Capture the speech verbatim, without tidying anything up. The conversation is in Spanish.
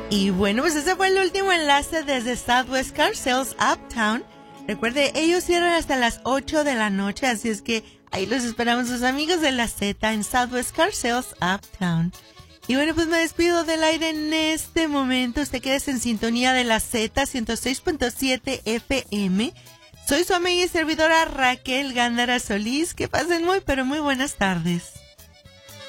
Y bueno, pues ese fue el último enlace desde Southwest Car Sales Uptown. Recuerde, ellos cierran hasta las ocho de la noche, así es que ahí los esperamos sus amigos de la Z en Southwest Car Sales Uptown. Y bueno, pues me despido del aire en este momento. Usted queda en sintonía de la Z ciento seis punto siete F M. Soy su amiga y servidora Raquel Gándara Solís. Que pasen muy, pero muy buenas tardes.